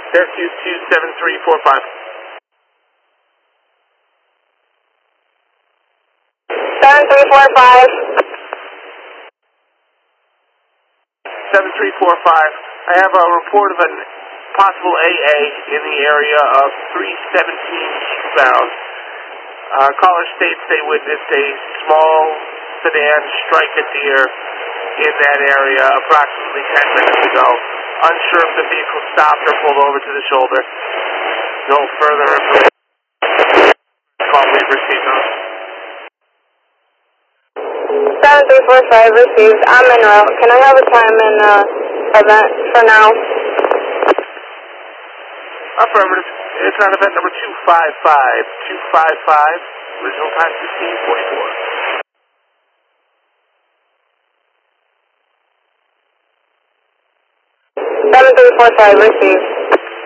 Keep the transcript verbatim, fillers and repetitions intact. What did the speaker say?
Syracuse two seven three four five. seven three four five. seven three four five. I have a report of a possible A A in the area of three seventeen eastbound. Uh, caller states they witnessed a small sedan strike a deer in that area approximately ten minutes ago. Unsure if the vehicle stopped or pulled over to the shoulder. No further information. Call we've received on. seven three four five received. I'm en route. Can I have a time and uh, event for now? Affirmative. It's on event number two five five. two five five. Original time fifteen forty-four. seven three four five received.